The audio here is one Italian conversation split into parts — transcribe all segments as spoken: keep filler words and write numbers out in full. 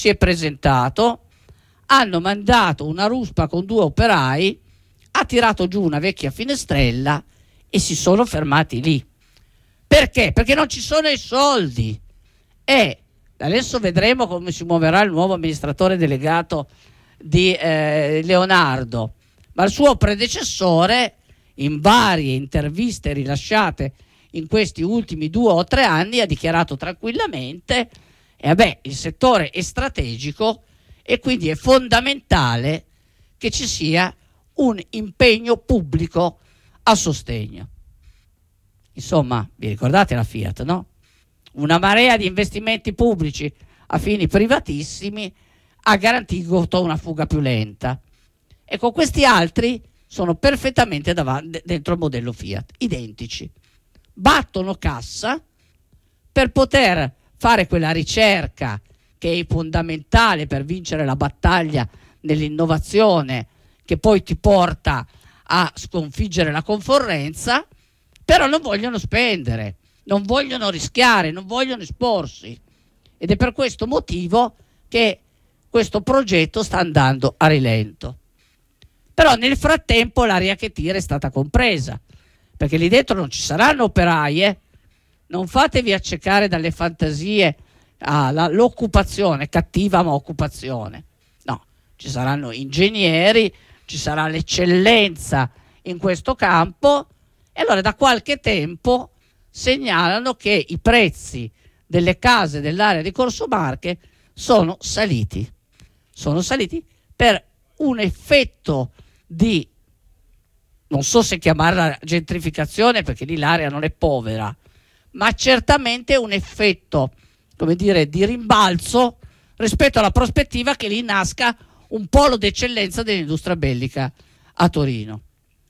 si è presentato, hanno mandato una ruspa con due operai, ha tirato giù una vecchia finestrella e si sono fermati lì. Perché? Perché non ci sono i soldi. E adesso vedremo come si muoverà il nuovo amministratore delegato di eh, Leonardo, ma il suo predecessore, in varie interviste rilasciate in questi ultimi due o tre anni, ha dichiarato tranquillamente e eh beh, il settore è strategico e quindi è fondamentale che ci sia un impegno pubblico a sostegno. Insomma, vi ricordate la Fiat, no? Una marea di investimenti pubblici a fini privatissimi ha garantito una fuga più lenta. Ecco, questi altri sono perfettamente davanti, dentro il modello Fiat, identici. Battono cassa per poter fare quella ricerca che è fondamentale per vincere la battaglia nell'innovazione, che poi ti porta a sconfiggere la concorrenza, però non vogliono spendere, non vogliono rischiare, non vogliono esporsi, ed è per questo motivo che questo progetto sta andando a rilento. Però nel frattempo l'aria che tira è stata compresa, perché lì dentro non ci saranno operai, eh? Non fatevi accecare dalle fantasie all'occupazione, cattiva ma occupazione. No, ci saranno ingegneri, ci sarà l'eccellenza in questo campo, e allora da qualche tempo segnalano che i prezzi delle case dell'area di Corso Marche sono saliti. Sono saliti per un effetto di, non so se chiamarla gentrificazione perché lì l'area non è povera, ma certamente un effetto, come dire, di rimbalzo rispetto alla prospettiva che lì nasca un polo d'eccellenza dell'industria bellica a Torino.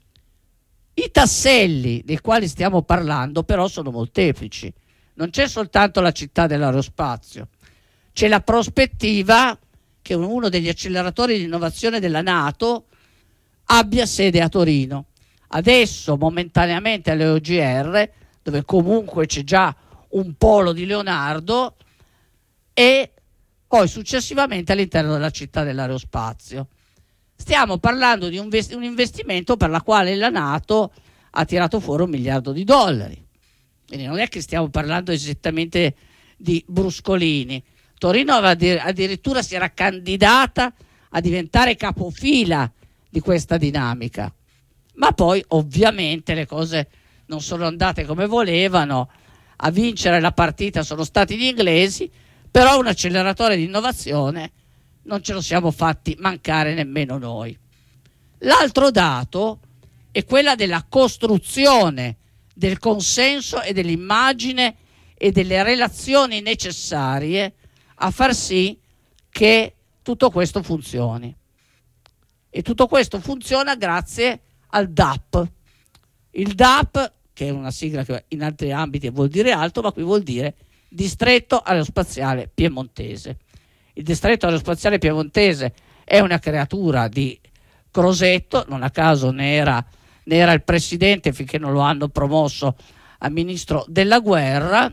I tasselli dei quali stiamo parlando però sono molteplici. Non c'è soltanto la città dell'aerospazio, c'è la prospettiva che uno degli acceleratori di innovazione della NATO abbia sede a Torino. Adesso momentaneamente alle O G R, dove comunque c'è già un polo di Leonardo, e poi successivamente all'interno della città dell'aerospazio. Stiamo parlando di un, vest- un investimento per la quale la NATO ha tirato fuori un miliardo di dollari. Quindi non è che stiamo parlando esattamente di bruscolini. Torino addirittura si era candidata a diventare capofila di questa dinamica, ma poi ovviamente le cose non sono andate come volevano. A vincere la partita sono stati gli inglesi, però un acceleratore di innovazione non ce lo siamo fatti mancare nemmeno noi. L'altro dato è quella della costruzione del consenso e dell'immagine e delle relazioni necessarie a far sì che tutto questo funzioni. E tutto questo funziona grazie al D A P. Il D A P, che è una sigla che in altri ambiti vuol dire altro, ma qui vuol dire Distretto Aerospaziale Piemontese. Il Distretto Aerospaziale Piemontese è una creatura di Crosetto, non a caso ne era, ne era il presidente finché non lo hanno promosso a ministro della guerra,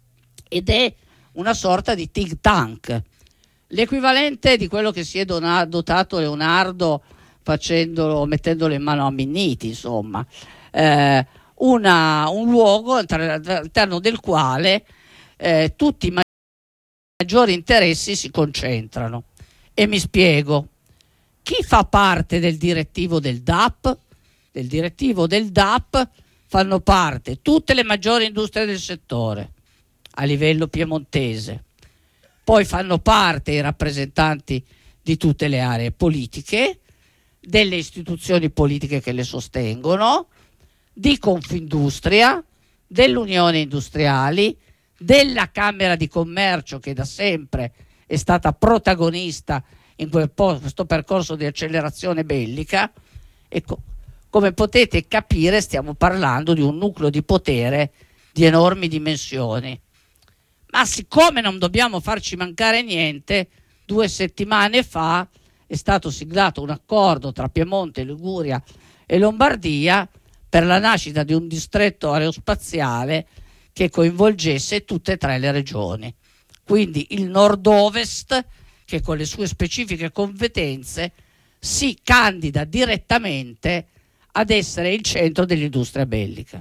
ed è una sorta di think tank, l'equivalente di quello che si è dotato Leonardo facendolo, mettendolo in mano a Minniti, insomma, eh, una, un luogo all'interno del quale eh, tutti i maggiori interessi si concentrano. E mi spiego: chi fa parte del direttivo del D A P? Del direttivo del D A P fanno parte tutte le maggiori industrie del settore a livello piemontese, poi fanno parte i rappresentanti di tutte le aree politiche, delle istituzioni politiche che le sostengono, di Confindustria, dell'Unione Industriali, della Camera di Commercio, che da sempre è stata protagonista in quel po- questo percorso di accelerazione bellica. Ecco, come potete capire stiamo parlando di un nucleo di potere di enormi dimensioni. Ma siccome non dobbiamo farci mancare niente, due settimane fa è stato siglato un accordo tra Piemonte, Liguria e Lombardia per la nascita di un distretto aerospaziale che coinvolgesse tutte e tre le regioni. Quindi il nord-ovest, che con le sue specifiche competenze si candida direttamente ad essere il centro dell'industria bellica.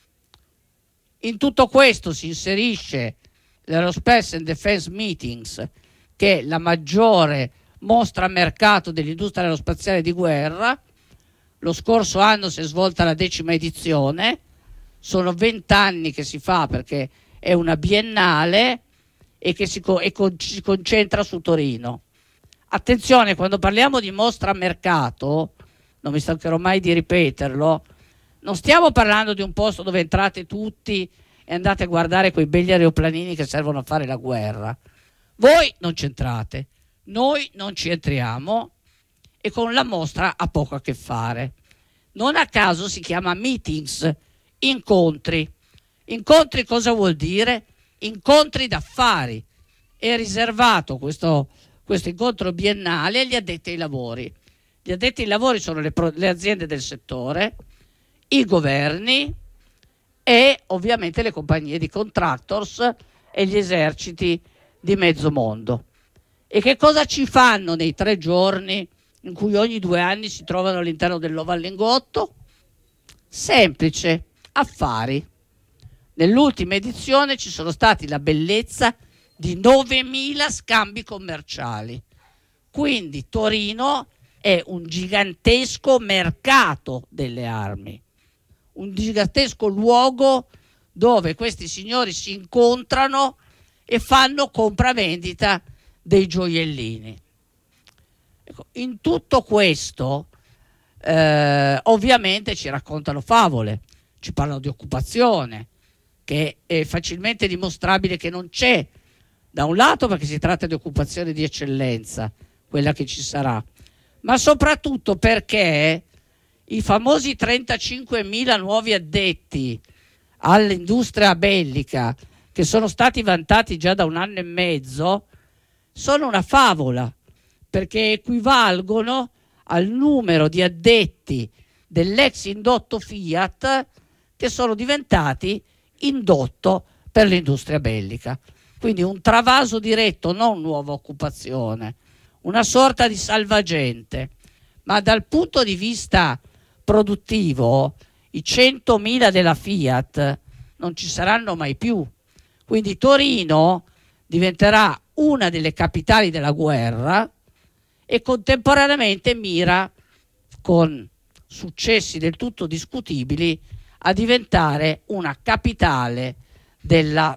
In tutto questo si inserisce l'Aerospace and Defense Meetings, che è la maggiore mostra mercato dell'industria aerospaziale di guerra. Lo scorso anno si è svolta la decima edizione, sono vent'anni che si fa perché è una biennale e che si, co- e con- si concentra su Torino. Attenzione, quando parliamo di mostra mercato, non mi stancherò mai di ripeterlo, non stiamo parlando di un posto dove entrate tutti e andate a guardare quei begli aeroplanini che servono a fare la guerra. Voi non c'entrate, noi non ci entriamo e con la mostra ha poco a che fare. Non a caso si chiama meetings, incontri. Incontri cosa vuol dire? Incontri d'affari. È riservato questo, questo incontro biennale agli addetti ai lavori. Gli addetti ai lavori sono le, pro, le aziende del settore, i governi e ovviamente le compagnie di contractors e gli eserciti di mezzo mondo. E che cosa ci fanno nei tre giorni in cui ogni due anni si trovano all'interno dell'Ovo al Lingotto? Semplice, affari. Nell'ultima edizione ci sono stati la bellezza di novemila scambi commerciali. Quindi Torino è un gigantesco mercato delle armi, un gigantesco luogo dove questi signori si incontrano e fanno compravendita dei gioiellini. Ecco, in tutto questo eh, ovviamente ci raccontano favole, ci parlano di occupazione, che è facilmente dimostrabile che non c'è, da un lato perché si tratta di occupazione di eccellenza, quella che ci sarà, ma soprattutto perché i famosi trentacinquemila nuovi addetti all'industria bellica che sono stati vantati già da un anno e mezzo sono una favola, perché equivalgono al numero di addetti dell'ex indotto Fiat che sono diventati indotto per l'industria bellica. Quindi un travaso diretto, non nuova occupazione, una sorta di salvagente. Ma dal punto di vista produttivo i centomila della Fiat non ci saranno mai più. Quindi Torino diventerà una delle capitali della guerra e contemporaneamente mira, con successi del tutto discutibili, a diventare una capitale della,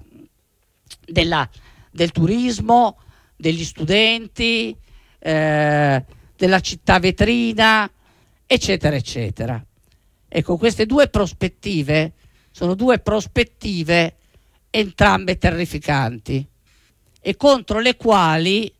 della, del turismo, degli studenti, eh, della città vetrina, eccetera, eccetera. Ecco, queste due prospettive sono due prospettive entrambe terrificanti e contro le quali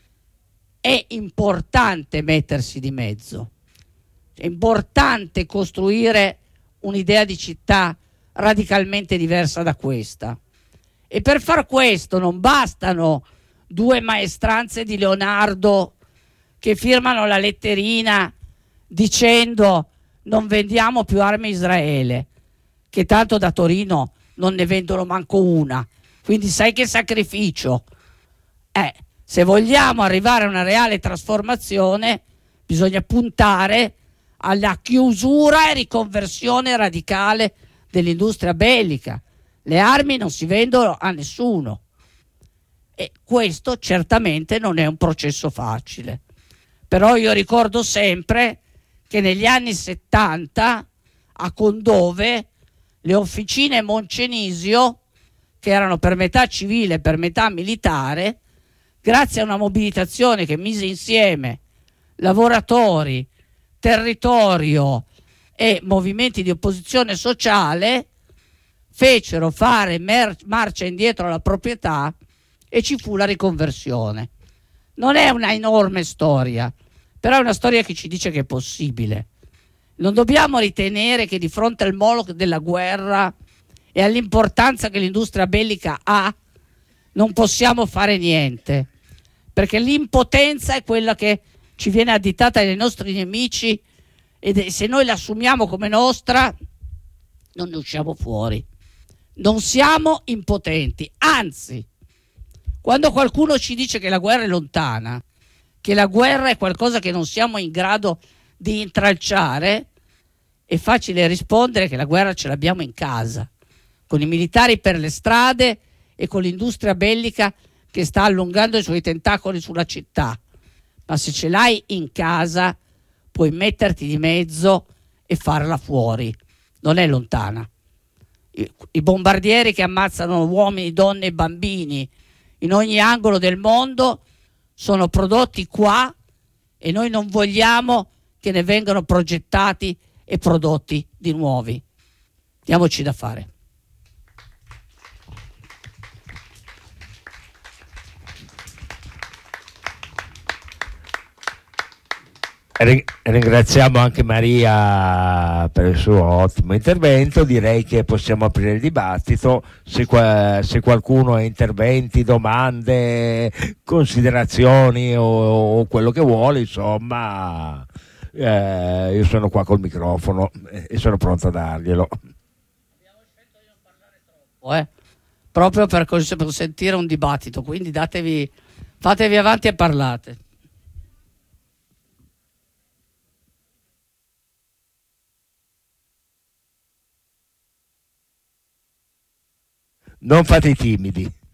è importante mettersi di mezzo. È importante costruire un'idea di città radicalmente diversa da questa. E per far questo non bastano due maestranze di Leonardo che firmano la letterina dicendo non vendiamo più armi a Israele, che tanto da Torino non ne vendono manco una. Quindi sai che sacrificio. Eh, se vogliamo arrivare a una reale trasformazione bisogna puntare alla chiusura e riconversione radicale dell'industria bellica. Le armi non si vendono a nessuno e questo certamente non è un processo facile. Però io ricordo sempre che negli anni settanta a Condove le officine Moncenisio, che erano per metà civile e per metà militare, grazie a una mobilitazione che mise insieme lavoratori, territorio e movimenti di opposizione sociale, fecero fare mer- marcia indietro alla proprietà e ci fu la riconversione. Non è una enorme storia, però è una storia che ci dice che è possibile. Non dobbiamo ritenere che di fronte al moloch della guerra e all'importanza che l'industria bellica ha non possiamo fare niente, perché l'impotenza è quella che ci viene additata dai nostri nemici e se noi la assumiamo come nostra non ne usciamo fuori. Non siamo impotenti, anzi, Quando qualcuno ci dice che la guerra è lontana, che la guerra è qualcosa che non siamo in grado di intralciare, è facile rispondere che la guerra ce l'abbiamo in casa, con i militari per le strade e con l'industria bellica che sta allungando i suoi tentacoli sulla città. Ma se ce l'hai in casa, puoi metterti di mezzo e farla fuori. Non è lontana. I, i bombardieri che ammazzano uomini, donne e bambini in ogni angolo del mondo sono prodotti qua e noi non vogliamo che ne vengano progettati e prodotti di nuovi. Diamoci da fare. Ringraziamo anche Maria per il suo ottimo intervento. Direi che possiamo aprire il dibattito. Se, qua, se qualcuno ha interventi, domande, considerazioni o, o quello che vuole, insomma, eh, io sono qua col microfono e sono pronto a darglielo. Abbiamo scelto di non parlare troppo, eh? Proprio per consentire un dibattito, quindi datevi, fatevi avanti e parlate. Non fate i timidi.